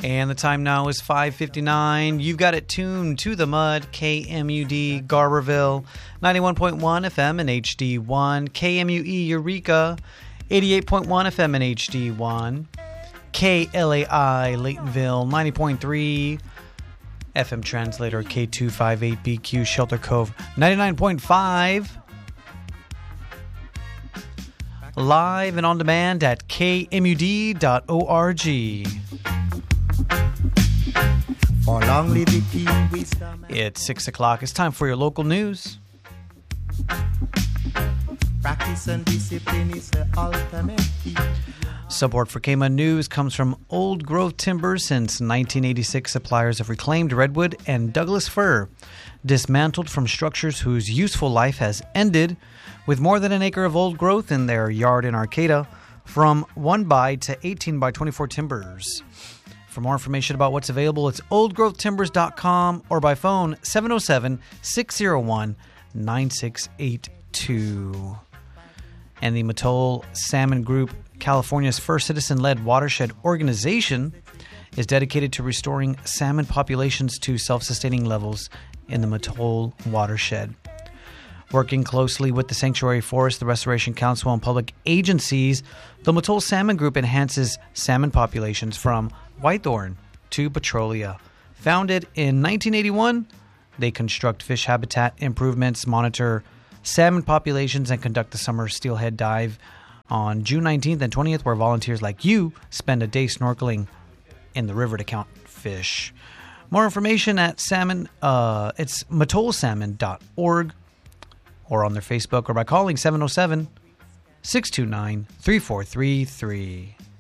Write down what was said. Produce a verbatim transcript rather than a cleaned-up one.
And the time now is five fifty-nine. You've got it tuned to the mud, K M U D Garberville, ninety-one point one F M in H D one, K M U E Eureka, eighty-eight point one F M in H D one, K L A I Laytonville, ninety point three F M translator, K two fifty-eight B Q Shelter Cove, ninety-nine point five. Live and on demand at K M U D dot org. It's six o'clock. It's time for your local news. Practice and discipline is the ultimate key. Support for K M U News comes from Old Growth Timber. Since nineteen eighty-six, suppliers of reclaimed redwood and Douglas fir, dismantled from structures whose useful life has ended. With more than an acre of old growth in their yard in Arcata, from one by to eighteen by twenty-four timbers. For more information about what's available, it's old growth timbers dot com or by phone seven oh seven, six oh one, nine six eight two. And the Mattole Salmon Group, California's first citizen-led watershed organization, is dedicated to restoring salmon populations to self-sustaining levels in the Mattole watershed. Working closely with the Sanctuary Forest, the Restoration Council, and public agencies, the Mattole Salmon Group enhances salmon populations from whitethorn to petrolia. Founded in nineteen eighty-one, they construct fish habitat improvements, monitor salmon populations, and conduct the summer steelhead dive on June nineteenth and twentieth, where volunteers like you spend a day snorkeling in the river to count fish. More information at salmon, uh, it's mattole salmon dot org. Or on their Facebook, or by calling seven oh seven, six two nine, three four three three.